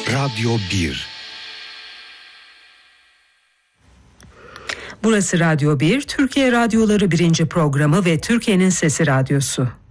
Radyo 1. Burası Radyo 1, Türkiye Radyoları 1. programı ve Türkiye'nin Sesi Radyosu.